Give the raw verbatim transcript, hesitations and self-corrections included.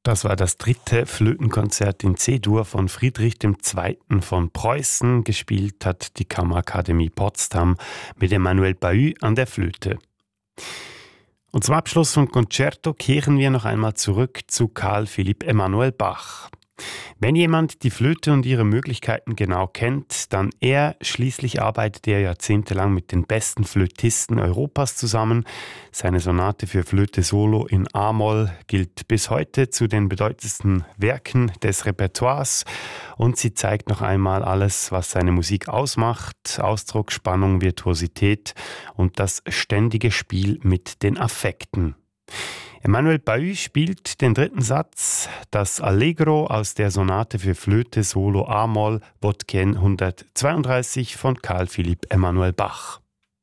Das war das dritte Flötenkonzert in C-Dur von Friedrich der Zweite. von Preußen. Gespielt hat die Kammerakademie Potsdam mit Emanuel Bahut an der Flöte. Und zum Abschluss vom Concerto kehren wir noch einmal zurück zu Carl Philipp Emanuel Bach. Wenn jemand die Flöte und ihre Möglichkeiten genau kennt, dann er. Schließlich arbeitet er jahrzehntelang mit den besten Flötisten Europas zusammen. Seine Sonate für Flöte Solo in A-Moll gilt bis heute zu den bedeutendsten Werken des Repertoires und sie zeigt noch einmal alles, was seine Musik ausmacht: Ausdruck, Spannung, Virtuosität und das ständige Spiel mit den Affekten. Emanuel Bahut spielt den dritten Satz, das Allegro aus der Sonate für Flöte Solo A-Moll, Botken hundertzweiunddreißig von Carl Philipp Emanuel Bach.